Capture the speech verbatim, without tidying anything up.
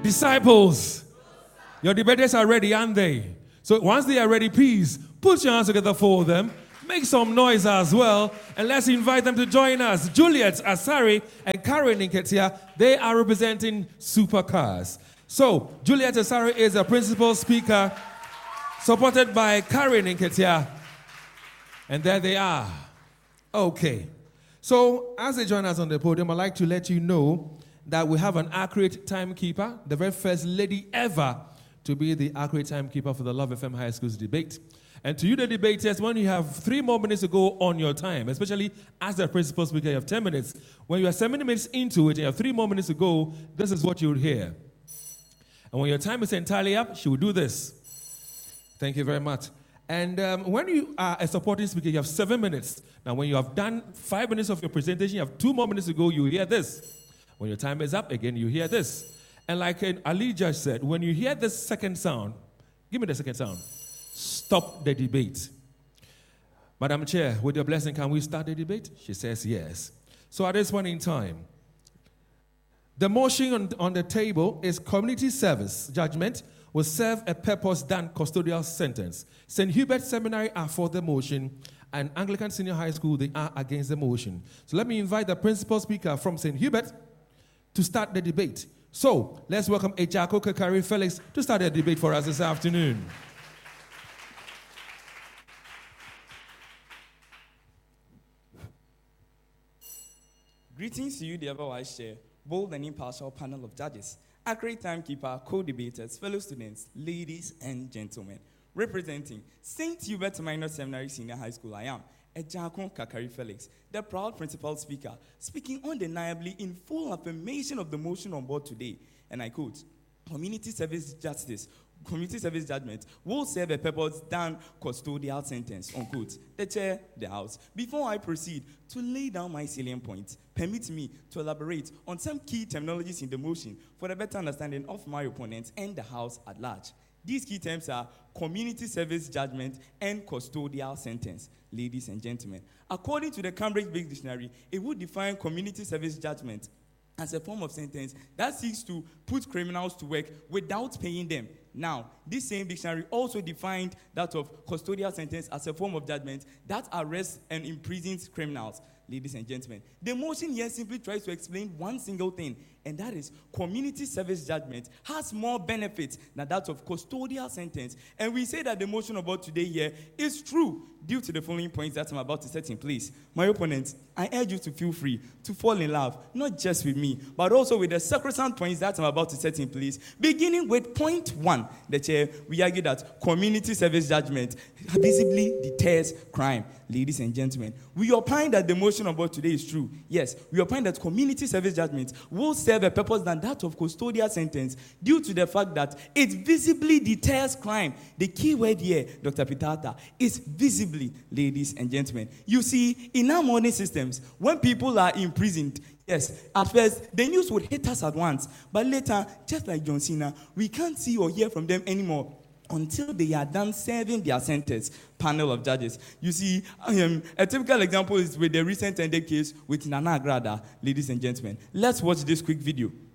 Disciples, your debaters are ready, aren't they? So once they are ready, please put your hands together for them. Make some noise as well, and let's invite them to join us. Juliet Asari and Karen Nketia, they are representing Supercars. So Juliet Asari is a principal speaker, supported by Karen Nketia. And there they are. Okay. So as they join us on the podium, I'd like to let you know that we have an accurate timekeeper, the very first lady ever to be the accurate timekeeper for the Love F M High Schools debate. And to you, the debaters, when you have three more minutes to go on your time, especially as the principal speaker, you have ten minutes. When you are seven minutes into it and you have three more minutes to go, this is what you will hear. And when your time is entirely up, she will do this. Thank you very much. And um, when you are a supporting speaker, you have seven minutes. Now, when you have done five minutes of your presentation, you have two more minutes to go, you hear this. When your time is up, again, you hear this. And like Ali just said, when you hear this second sound, give me the second sound. Stop the debate. Madam Chair, with your blessing, can we start the debate? She says yes. So at this point in time, the motion on, on the table is community service judgment will serve a purpose than custodial sentence. Saint Hubert Seminary are for the motion, and Anglican Senior High School, they are against the motion. So let me invite the principal speaker from Saint Hubert to start the debate. So let's welcome Ejako Kakari Felix to start the debate for us this afternoon. Greetings to you, the ever-wise chair, bold and impartial panel of judges, accurate timekeeper, co-debaters, fellow students, ladies and gentlemen. Representing Saint Hubert Minor Seminary Senior High School, I am Ejako Kakari Felix, the proud principal speaker, speaking undeniably in full affirmation of the motion on board today. And I quote, community service justice, community service judgment will serve a purpose than custodial sentence, unquote. The chair, the house. Before I proceed to lay down my salient points, permit me to elaborate on some key terminologies in the motion for the better understanding of my opponents and the house at large. These key terms are community service judgment and custodial sentence. Ladies and gentlemen, according to the Cambridge Big Dictionary, it would define community service judgment as a form of sentence that seeks to put criminals to work without paying them. Now, this same dictionary also defined that of custodial sentence as a form of judgment that arrests and imprisons criminals. Ladies and gentlemen, the motion here simply tries to explain one single thing, and that is community service judgment has more benefits than that of custodial sentence. And we say that the motion about today here is true due to the following points that I'm about to set in place. My opponents, I urge you to feel free to fall in love, not just with me, but also with the sacrosanct points that I'm about to set in place. Beginning with point one, the chair, we argue that community service judgment visibly deters crime. Ladies and gentlemen, we opine that the motion about today is true. Yes, we opine that community service judgment will serve a purpose than that of custodial sentence due to the fact that it visibly deters crime. The key word here, Doctor Pitata, is visibly, ladies and gentlemen. You see, in our modern systems, when people are imprisoned, yes, at first, the news would hit us at once. But later, just like John Cena, we can't see or hear from them anymore until they are done serving their sentence. Panel of judges. You see, um, a typical example is with the recent ended case with Nana Agrada. Ladies and gentlemen, let's watch this quick video.